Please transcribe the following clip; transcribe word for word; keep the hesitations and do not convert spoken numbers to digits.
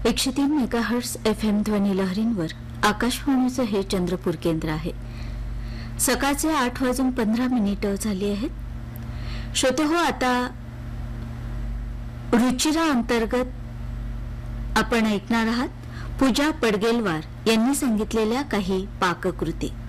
एकशे तीन megahertz F M ध्वनी लहरींवर आकाशवाणीचं हे चंद्रपूर केंद्र आहे. सकाळचे आठ वाजून पंधरा मिनिटं झाली आहेत. श्रोते हो, आता रुचिरा अंतर्गत आपण ऐकणार आहात पूजा पडगेलवार यांनी सांगितलेल्या काही पाककृती.